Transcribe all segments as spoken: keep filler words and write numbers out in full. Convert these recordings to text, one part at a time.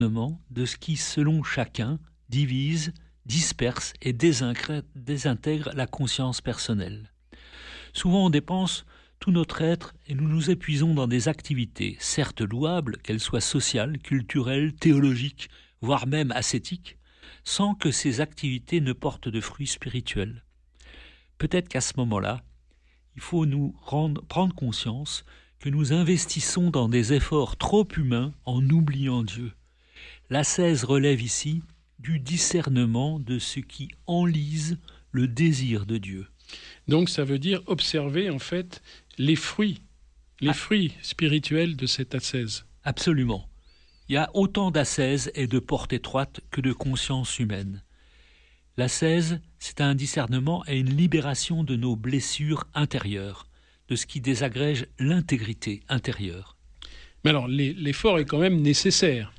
de ce qui, selon chacun, divise, disperse et désincrè- désintègre la conscience personnelle. Souvent on dépense tout notre être et nous nous épuisons dans des activités, certes louables, qu'elles soient sociales, culturelles, théologiques, voire même ascétiques, sans que ces activités ne portent de fruits spirituels. Peut-être qu'à ce moment-là, il faut nous rendre, prendre conscience que nous investissons dans des efforts trop humains en oubliant Dieu. L'ascèse relève ici du discernement de ce qui enlise le désir de Dieu. Donc ça veut dire observer en fait les fruits, les ah. fruits spirituels de cette ascèse. Absolument. Il y a autant d'ascèse et de porte étroite que de conscience humaine. L'ascèse, c'est un discernement et une libération de nos blessures intérieures, de ce qui désagrège l'intégrité intérieure. Mais alors, l'effort est quand même nécessaire.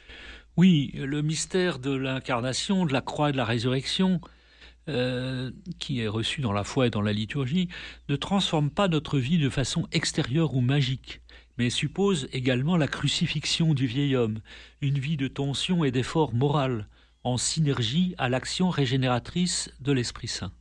Oui, le mystère de l'incarnation, de la croix et de la résurrection, euh, qui est reçu dans la foi et dans la liturgie, ne transforme pas notre vie de façon extérieure ou magique, mais suppose également la crucifixion du vieil homme, une vie de tension et d'effort moral, en synergie à l'action régénératrice de l'Esprit Saint.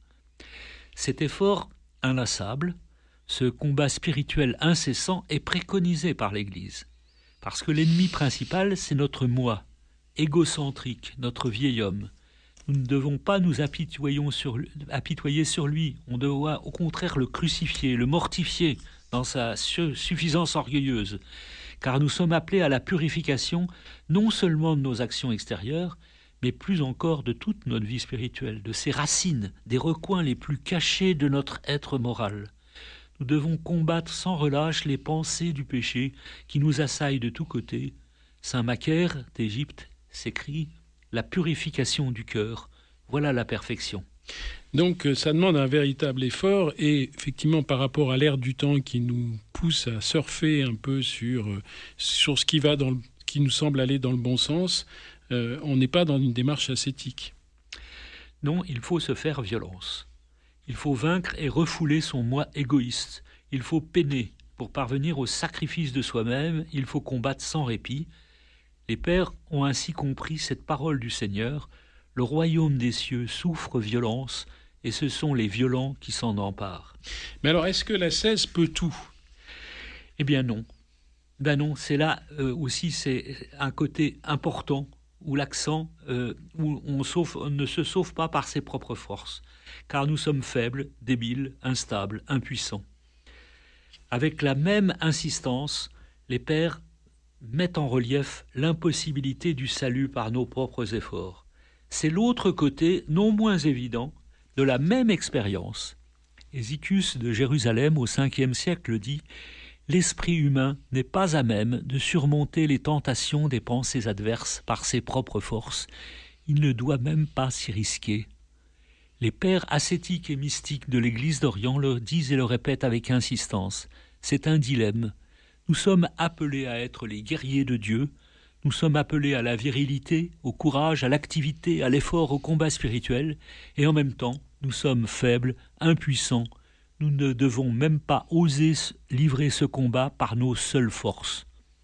Cet effort inlassable, ce combat spirituel incessant est préconisé par l'Église, parce que l'ennemi principal, c'est notre moi, égocentrique, notre vieil homme. Nous ne devons pas nous apitoyer sur, apitoyer sur lui, on doit au contraire le crucifier, le mortifier dans sa suffisance orgueilleuse, car nous sommes appelés à la purification non seulement de nos actions extérieures, mais plus encore de toute notre vie spirituelle, de ses racines, des recoins les plus cachés de notre être moral. Nous devons combattre sans relâche les pensées du péché qui nous assaillent de tous côtés. Saint Macaire d'Égypte s'écrit « La purification du cœur, voilà la perfection ». Donc ça demande un véritable effort et effectivement par rapport à l'ère du temps qui nous pousse à surfer un peu sur, sur ce qui, va dans le, qui nous semble aller dans le bon sens, euh, on n'est pas dans une démarche ascétique. Non, il faut se faire violence. Il faut vaincre et refouler son moi égoïste. Il faut peiner. Pour parvenir au sacrifice de soi-même, il faut combattre sans répit. Les pères ont ainsi compris cette parole du Seigneur. Le royaume des cieux souffre violence, et ce sont les violents qui s'en emparent. Mais alors, est-ce que l'ascèse peut tout ? Eh bien non. Ben non, c'est là euh, aussi c'est un côté important où l'accent, euh, où on, sauve, on ne se sauve pas par ses propres forces, car nous sommes faibles, débiles, instables, impuissants. Avec la même insistance, les pères mettent en relief l'impossibilité du salut par nos propres efforts. C'est l'autre côté, non moins évident, de la même expérience. Hésychus de Jérusalem au cinquième siècle dit « L'esprit humain n'est pas à même de surmonter les tentations des pensées adverses par ses propres forces. Il ne doit même pas s'y risquer. » Les pères ascétiques et mystiques de l'Église d'Orient le disent et le répètent avec insistance. C'est un dilemme. Nous sommes appelés à être les guerriers de Dieu. Nous sommes appelés à la virilité, au courage, à l'activité, à l'effort, au combat spirituel. Et en même temps, nous sommes faibles, impuissants. Nous ne devons même pas oser livrer ce combat par nos seules forces.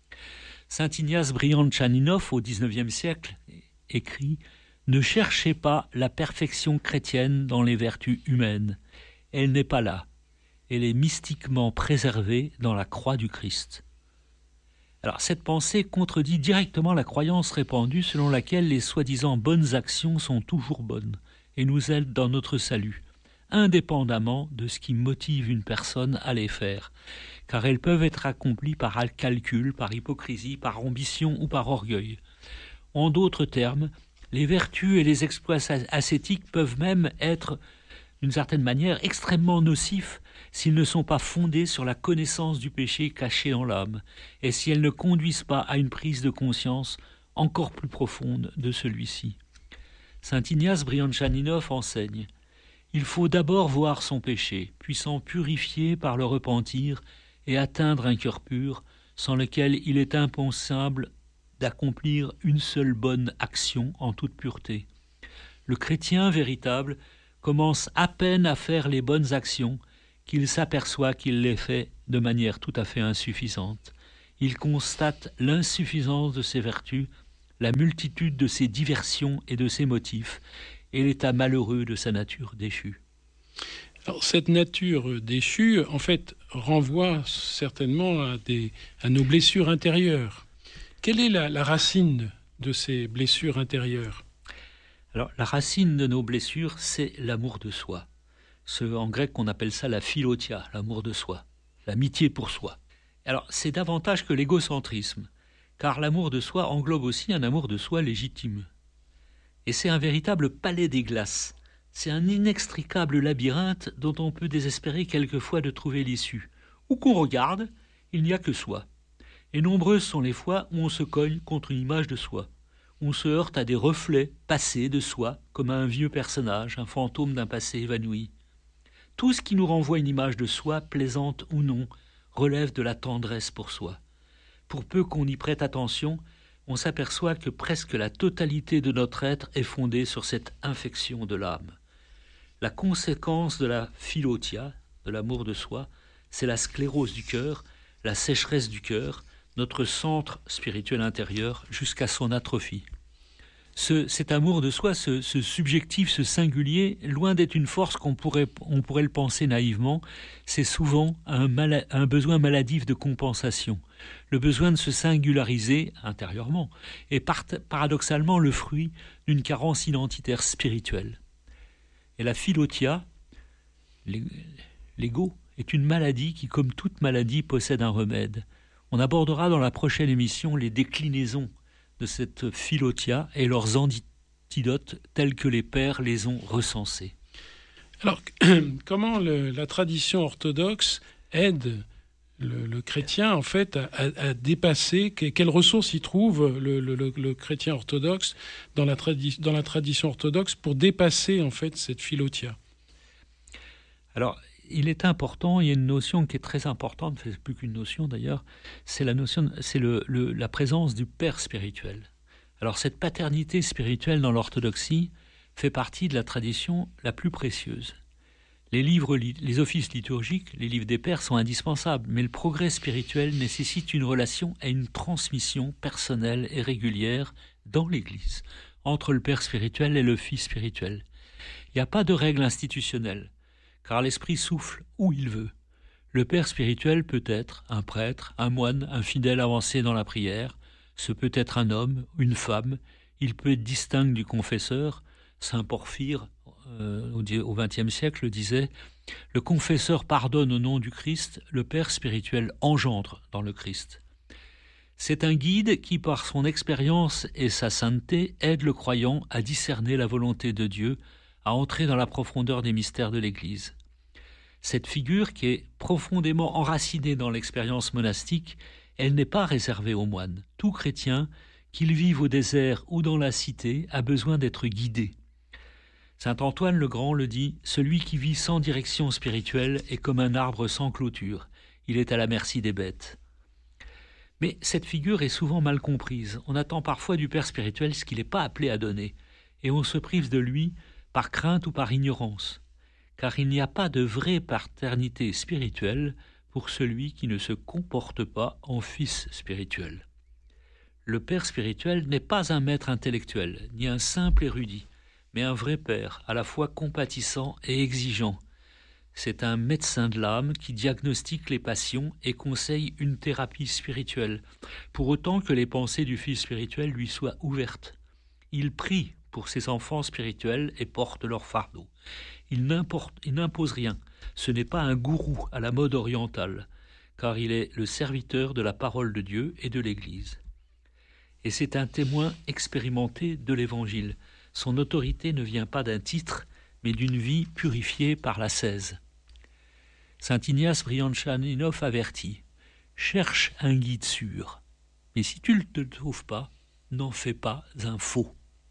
Saint Ignace Briand-Chaninov, au dix-neuvième siècle, écrit « Ne cherchez pas la perfection chrétienne dans les vertus humaines. Elle n'est pas là. Elle est mystiquement préservée dans la croix du Christ. » Alors, cette pensée contredit directement la croyance répandue selon laquelle les soi-disant bonnes actions sont toujours bonnes et nous aident dans notre salut, indépendamment de ce qui motive une personne à les faire, car elles peuvent être accomplies par calcul, par hypocrisie, par ambition ou par orgueil. En d'autres termes, les vertus et les exploits ascétiques peuvent même être, d'une certaine manière, extrêmement nocifs s'ils ne sont pas fondés sur la connaissance du péché caché en l'âme, et si elles ne conduisent pas à une prise de conscience encore plus profonde de celui-ci. Saint Ignace Briand-Chaninov enseigne « Il faut d'abord voir son péché, puis s'en purifier par le repentir et atteindre un cœur pur, sans lequel il est impensable d'accomplir une seule bonne action en toute pureté. Le chrétien véritable commence à peine à faire les bonnes actions qu'il s'aperçoit qu'il les fait de manière tout à fait insuffisante. Il constate l'insuffisance de ses vertus, la multitude de ses diversions et de ses motifs, et l'état malheureux de sa nature déchue. Alors, cette nature déchue, en fait, renvoie certainement à, des, à nos blessures intérieures. Quelle est la, la racine de ces blessures intérieures ? Alors, la racine de nos blessures, c'est l'amour de soi. Ce, en grec, on appelle ça la philotia, l'amour de soi, l'amitié pour soi. Alors, c'est davantage que l'égocentrisme, car l'amour de soi englobe aussi un amour de soi légitime. Et c'est un véritable palais des glaces. C'est un inextricable labyrinthe dont on peut désespérer quelquefois de trouver l'issue. Où qu'on regarde, il n'y a que soi. Et nombreuses sont les fois où on se cogne contre une image de soi. On se heurte à des reflets passés de soi, comme à un vieux personnage, un fantôme d'un passé évanoui. Tout ce qui nous renvoie une image de soi, plaisante ou non, relève de la tendresse pour soi. Pour peu qu'on y prête attention, on s'aperçoit que presque la totalité de notre être est fondée sur cette infection de l'âme. La conséquence de la philotia, de l'amour de soi, c'est la sclérose du cœur, la sécheresse du cœur, notre centre spirituel intérieur, jusqu'à son atrophie. Ce, cet amour de soi, ce, ce subjectif, ce singulier, loin d'être une force qu'on pourrait, on pourrait le penser naïvement, c'est souvent un, mala, un besoin maladif de compensation. Le besoin de se singulariser intérieurement est par, paradoxalement le fruit d'une carence identitaire spirituelle. Et la philotia, l'ego, est une maladie qui, comme toute maladie, possède un remède. On abordera dans la prochaine émission les déclinaisons de cette philotia et leurs antidotes tels que les pères les ont recensés. Alors, comment le, la tradition orthodoxe aide le, le chrétien, en fait, à, à, à dépasser, que, quelles ressources y trouve le, le, le chrétien orthodoxe dans la, tradi- dans la tradition orthodoxe pour dépasser, en fait, cette philotia ? Alors, il est important, il y a une notion qui est très importante, c'est plus qu'une notion d'ailleurs, c'est la notion, c'est le, le, la présence du père spirituel. Alors, cette paternité spirituelle dans l'orthodoxie fait partie de la tradition la plus précieuse. Les livres, les offices liturgiques, les livres des pères sont indispensables, mais le progrès spirituel nécessite une relation et une transmission personnelle et régulière dans l'Église, entre le père spirituel et le fils spirituel. Il n'y a pas de règle institutionnelle, car l'esprit souffle où il veut. Le père spirituel peut être un prêtre, un moine, un fidèle avancé dans la prière, ce peut être un homme, une femme, il peut être distinct du confesseur. Saint Porphyre, euh, au vingtième siècle, disait « Le confesseur pardonne au nom du Christ, le Père spirituel engendre dans le Christ ». C'est un guide qui, par son expérience et sa sainteté, aide le croyant à discerner la volonté de Dieu, à entrer dans la profondeur des mystères de l'Église. Cette figure, qui est profondément enracinée dans l'expérience monastique, elle n'est pas réservée aux moines. Tout chrétien, qu'il vive au désert ou dans la cité, a besoin d'être guidé. Saint Antoine le Grand le dit, « Celui qui vit sans direction spirituelle est comme un arbre sans clôture. Il est à la merci des bêtes. » Mais cette figure est souvent mal comprise. On attend parfois du père spirituel ce qu'il n'est pas appelé à donner, et on se prive de lui par crainte ou par ignorance. Car il n'y a pas de vraie paternité spirituelle pour celui qui ne se comporte pas en fils spirituel. Le père spirituel n'est pas un maître intellectuel, ni un simple érudit, mais un vrai père, à la fois compatissant et exigeant. C'est un médecin de l'âme qui diagnostique les passions et conseille une thérapie spirituelle, pour autant que les pensées du fils spirituel lui soient ouvertes. Il prie pour ses enfants spirituels et porte leur fardeau. Il n'impose rien, ce n'est pas un gourou à la mode orientale, car il est le serviteur de la parole de Dieu et de l'Église. Et c'est un témoin expérimenté de l'Évangile. Son autorité ne vient pas d'un titre, mais d'une vie purifiée par l'ascèse. Saint Ignace Brianchaninov avertit « Cherche un guide sûr, mais si tu ne le trouves pas, n'en fais pas un faux. »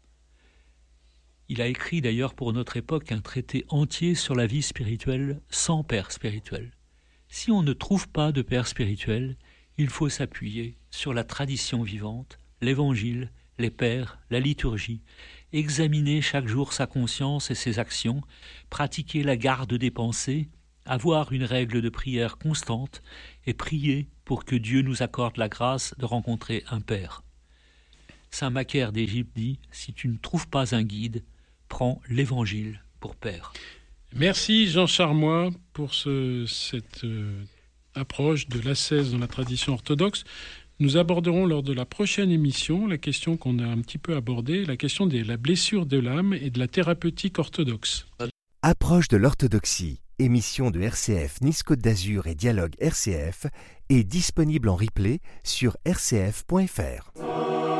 Il a écrit d'ailleurs pour notre époque un traité entier sur la vie spirituelle sans père spirituel. Si on ne trouve pas de père spirituel, il faut s'appuyer sur la tradition vivante, l'Évangile, les pères, la liturgie, examiner chaque jour sa conscience et ses actions, pratiquer la garde des pensées, avoir une règle de prière constante et prier pour que Dieu nous accorde la grâce de rencontrer un Père. Saint Macaire d'Égypte dit « Si tu ne trouves pas un guide, prends l'Évangile pour père ». Merci Jean Charmois pour ce, cette euh, approche de l'ascèse dans la tradition orthodoxe. Nous aborderons lors de la prochaine émission la question qu'on a un petit peu abordée, la question de la blessure de l'âme et de la thérapeutique orthodoxe. Approche de l'orthodoxie, émission de R C F Nice Côte d'Azur et Dialogue R C F, est disponible en replay sur r c f point f r.